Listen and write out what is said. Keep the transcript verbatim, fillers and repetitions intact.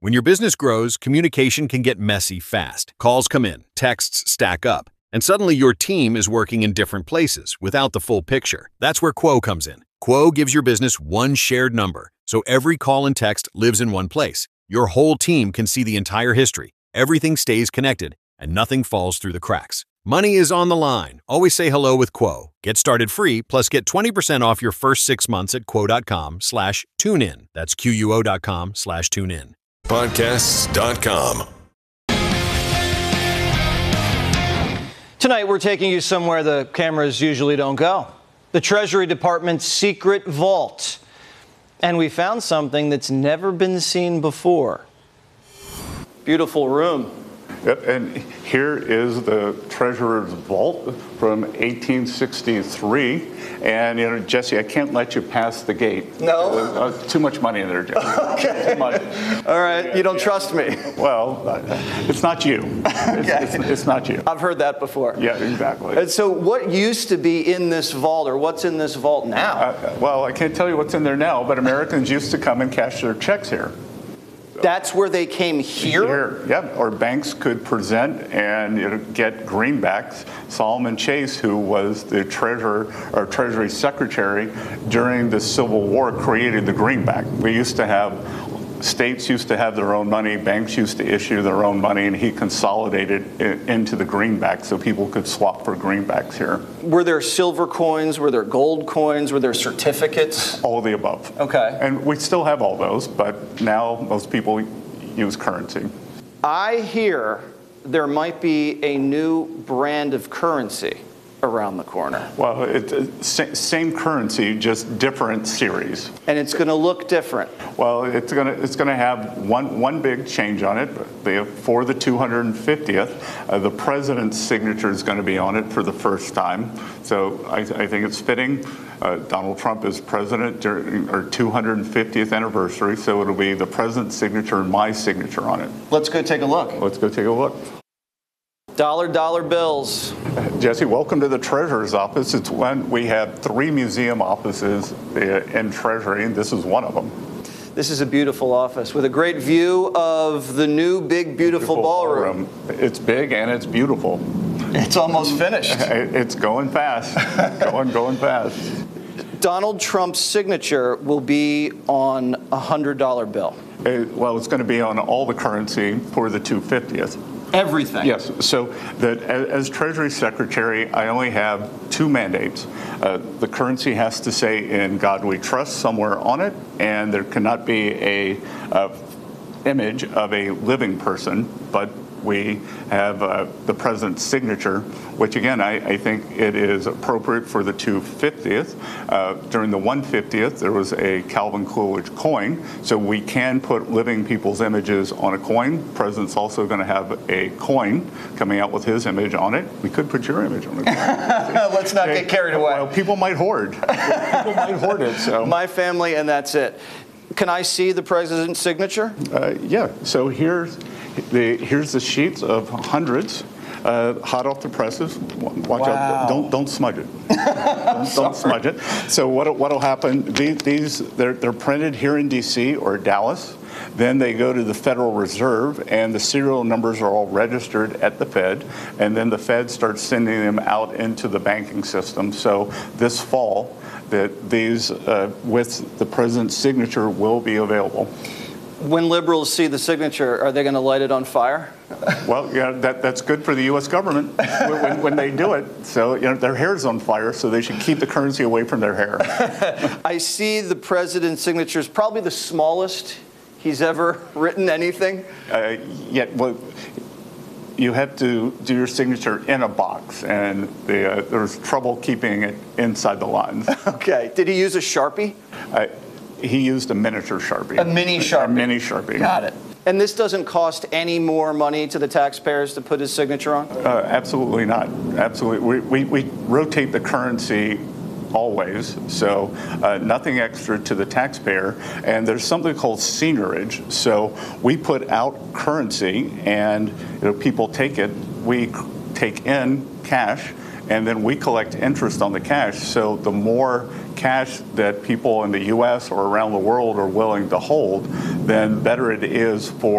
When your business grows, communication can get messy fast. Calls come in, texts stack up, and suddenly your team is working in different places without the full picture. That's where Quo comes in. Quo gives your business one shared number, so every call and text lives in one place. Your whole team can see the entire history. Everything stays connected, and nothing falls through the cracks. Money is on the line. Always say hello with Quo. Get started free, plus get twenty percent off your first six months at quo.com slash tune in. That's Q-U-O dot com slash tune in. Podcasts dot com. Tonight, we're taking you somewhere the cameras usually don't go. The Treasury Department's secret vault. And we found something that's never been seen before. Beautiful room. Yep, and here is the Treasurer's vault from eighteen sixty-three. And, you know, Jesse, I can't let you pass the gate. No? Uh, uh, too much money in there, Jesse. Okay. Too much. All right, Yeah, you don't yeah. trust me. Well, uh, it's not you. It's, Okay. it's, it's not you. I've heard that before. Yeah, exactly. And so what used to be in this vault, or what's in this vault now? Uh, well, I can't tell you what's in there now, but Americans used to come and cash their checks here. That's where they came here? Here, yeah. Or banks could present and, you know, get greenbacks. Solomon Chase, who was the treasurer or Treasury Secretary during the Civil War, created the greenback. We used to have states used to have their own money, banks used to issue their own money, and he consolidated it into the greenback so people could swap for greenbacks here. Were there silver coins? Were there gold coins? Were there certificates? All of the above. Okay. And we still have all those, but now most people use currency. I hear there might be a new brand of currency around the corner. Well, it's uh, same currency, just different series. And it's going to look different. Well, it's going to it's going to have one one big change on it. The, for the two hundred fiftieth, uh, the president's signature is going to be on it for the first time. So I, I think it's fitting. Uh, Donald Trump is president during our two hundred fiftieth anniversary, so it'll be the president's signature and my signature on it. Let's go take a look. Let's go take a look. Dollar, dollar bills. Jesse, welcome to the Treasurer's office. It's when we have three museum offices in Treasury, and this is one of them. This is a beautiful office with a great view of the new big, beautiful, beautiful ballroom. ballroom. It's big and it's beautiful. It's almost finished. It's going fast. going, going fast. Donald Trump's signature will be on a one hundred dollar bill. Uh, well, it's going to be on all the currency for the two hundred fiftieth. Everything. Yes. So that as Treasury Secretary, I only have two mandates. Uh, the currency has to say "In God We Trust" somewhere on it, and there cannot be a uh, image of a living person, but we have uh, the president's signature, which again, I, I think it is appropriate for the two hundred fiftieth. Uh, during the one hundred fiftieth, there was a Calvin Coolidge coin, so we can put living people's images on a coin. The president's also going to have a coin coming out with his image on it. We could put your image on it. Let's not get carried away. Well, people might hoard. People might hoard it. So my family, and that's it. Can I see the president's signature? Uh, yeah. So here's the here's the sheets of hundreds, uh, hot off the presses. Watch wow. out! Don't don't smudge it. don't, don't smudge it. So what what'll happen? These, these they're they're printed here in D C or Dallas. Then they go to the Federal Reserve, and the serial numbers are all registered at the Fed, and then the Fed starts sending them out into the banking system. So this fall, that these uh, with the president's signature will be available. When liberals see the signature, are they going to light it on fire? Well, yeah, that, that's good for the U S government when, when they do it. So, you know, their hair's on fire, so they should keep the currency away from their hair. I see the president's signature is probably the smallest he's ever written anything. Uh, yet, well, you have to do your signature in a box, and the, uh, there's trouble keeping it inside the lines. Okay. Did he use a Sharpie? Uh, he used a miniature Sharpie. A mini Sharpie. A mini Sharpie. Got it. And this doesn't cost any more money to the taxpayers to put his signature on? Uh, absolutely not. Absolutely. We, we, we rotate the currency always, so uh, nothing extra to the taxpayer. And there's something called seigniorage. So we put out currency, and you know, people take it. We take in cash, and then we collect interest on the cash. So the more cash that people in the U S or around the world are willing to hold, then better it is for